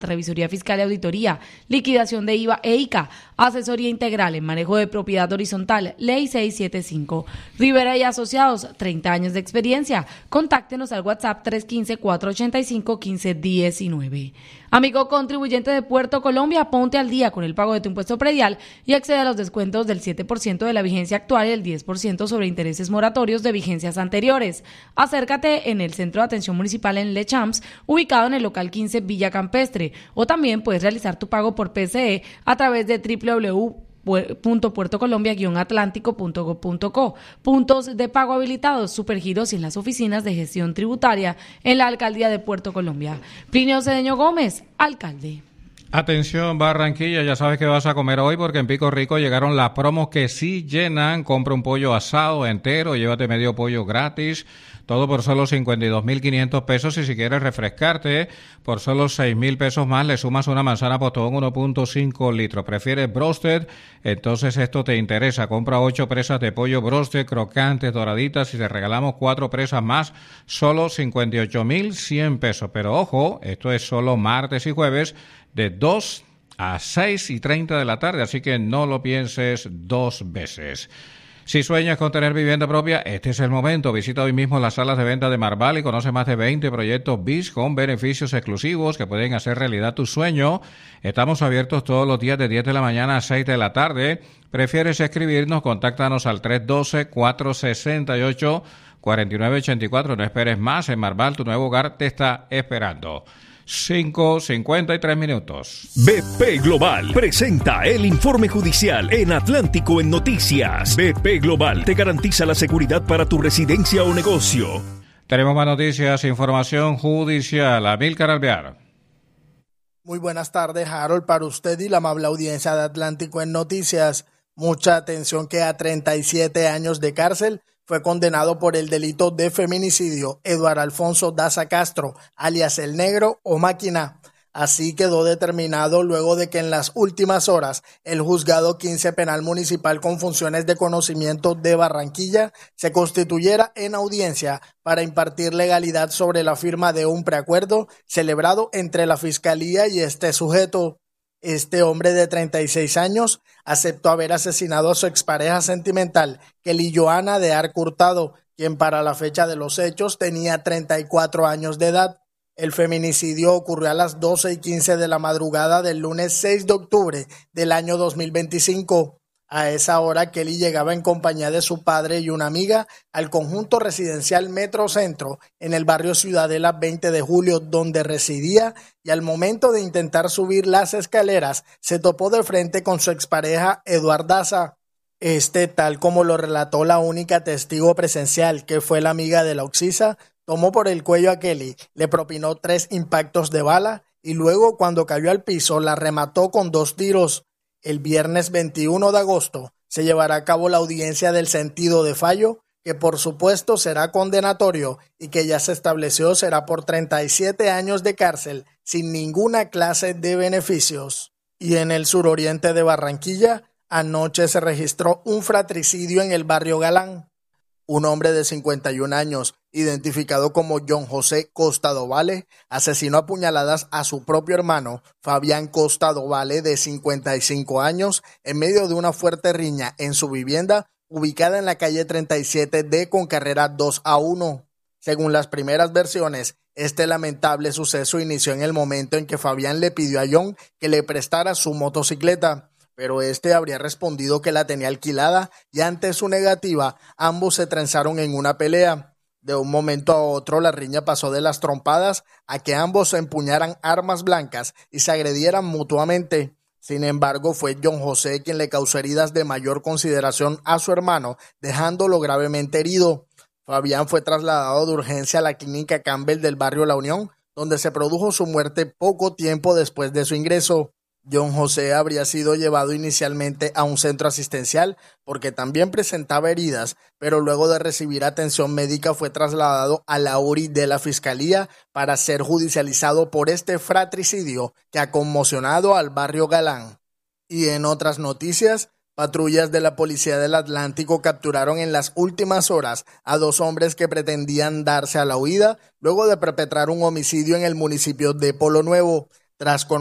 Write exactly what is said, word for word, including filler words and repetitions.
revisoría fiscal y auditoría, liquidación de I V A e I C A, asesoría integral en manejo de propiedad horizontal, ley seiscientos setenta y cinco. Rivera y Asociados, treinta años de experiencia. Contáctenos al WhatsApp tres uno cinco, cuatro ocho cinco, uno cinco uno nueve. Amigo contribuyente de Puerto Colombia, ponte al día con el pago de tu impuesto predial y accede a los descuentos del siete por ciento de la vigencia actual y el diez por ciento sobre intereses moratorios de vigencias anteriores. Acércate en el Centro de Atención Municipal en Le Champs, ubicado en el local quince Villa Campestre, o también puedes realizar tu pago por P C E a través de doble u doble u doble u punto puerto colombia guion atlántico punto gob punto co. Puntos de pago habilitados, supergiros y en las oficinas de gestión tributaria en la Alcaldía de Puerto Colombia. Plinio Cedeño Gómez, alcalde. Atención Barranquilla, ya sabes que vas a comer hoy porque en Pico Rico llegaron las promos que sí llenan. Compra un pollo asado entero, llévate medio pollo gratis. Todo por solo cincuenta y dos mil quinientos pesos y si quieres refrescarte, por solo seis mil pesos más le sumas una manzana Postobón uno punto cinco litros. ¿Prefieres broasted? Entonces esto te interesa. Compra ocho presas de pollo broasted, crocantes, doraditas y te regalamos cuatro presas más, solo cincuenta y ocho mil cien pesos. Pero ojo, esto es solo martes y jueves de dos a seis y treinta de la tarde, así que no lo pienses dos veces. Si sueñas con tener vivienda propia, este es el momento. Visita hoy mismo las salas de venta de Marval y conoce más de veinte proyectos B I S con beneficios exclusivos que pueden hacer realidad tu sueño. Estamos abiertos todos los días de diez de la mañana a seis de la tarde. ¿Prefieres escribirnos? Contáctanos al tres uno dos, cuatro seis ocho, cuatro nueve ocho cuatro. No esperes más. En Marval, tu nuevo hogar te está esperando. cinco cincuenta y tres minutos. B P Global presenta el informe judicial en Atlántico en Noticias. B P Global te garantiza la seguridad para tu residencia o negocio. Tenemos más noticias, información judicial. Amílcar Alvear. Muy buenas tardes, Harold, para usted y la amable audiencia de Atlántico en Noticias. Mucha atención que a treinta y siete años de cárcel fue condenado por el delito de feminicidio Eduardo Alfonso Daza Castro, alias El Negro o Máquina. Así quedó determinado luego de que en las últimas horas el Juzgado quince Penal Municipal con funciones de conocimiento de Barranquilla se constituyera en audiencia para impartir legalidad sobre la firma de un preacuerdo celebrado entre la Fiscalía y este sujeto. Este hombre de treinta y seis años aceptó haber asesinado a su expareja sentimental, Kelly Joana de Arco Hurtado, quien para la fecha de los hechos tenía treinta y cuatro años de edad. El feminicidio ocurrió a las doce y quince de la madrugada del lunes seis de octubre del año dos mil veinticinco. A esa hora, Kelly llegaba en compañía de su padre y una amiga al conjunto residencial Metro Centro en el barrio Ciudadela veinte de julio, donde residía, y al momento de intentar subir las escaleras, se topó de frente con su expareja Eduardo Daza. Este, tal como lo relató la única testigo presencial, que fue la amiga de la occisa, tomó por el cuello a Kelly, le propinó tres impactos de bala y luego, cuando cayó al piso, la remató con dos tiros. El viernes veintiuno de agosto se llevará a cabo la audiencia del sentido de fallo, que por supuesto será condenatorio y que ya se estableció será por treinta y siete años de cárcel sin ninguna clase de beneficios. Y en el suroriente de Barranquilla, anoche se registró un fratricidio en el barrio Galán. Un hombre de cincuenta y un años, identificado como John José Costa Dovale, asesinó a puñaladas a su propio hermano, Fabián Costa Dovale, de cincuenta y cinco años, en medio de una fuerte riña en su vivienda, ubicada en la calle treinta y siete D con carrera dos a uno. Según las primeras versiones, este lamentable suceso inició en el momento en que Fabián le pidió a John que le prestara su motocicleta, pero este habría respondido que la tenía alquilada y ante su negativa, ambos se trenzaron en una pelea. De un momento a otro, la riña pasó de las trompadas a que ambos empuñaran armas blancas y se agredieran mutuamente. Sin embargo, fue John José quien le causó heridas de mayor consideración a su hermano, dejándolo gravemente herido. Fabián fue trasladado de urgencia a la clínica Campbell del barrio La Unión, donde se produjo su muerte poco tiempo después de su ingreso. John José habría sido llevado inicialmente a un centro asistencial porque también presentaba heridas, pero luego de recibir atención médica fue trasladado a la U R I de la Fiscalía para ser judicializado por este fratricidio que ha conmocionado al barrio Galán. Y en otras noticias, patrullas de la Policía del Atlántico capturaron en las últimas horas a dos hombres que pretendían darse a la huida luego de perpetrar un homicidio en el municipio de Polo Nuevo. tras